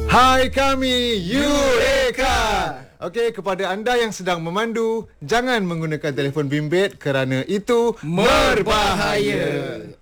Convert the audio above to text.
Hai, kami Eureka. Okey, kepada anda yang sedang memandu, jangan menggunakan telefon bimbit kerana itu Berbahaya.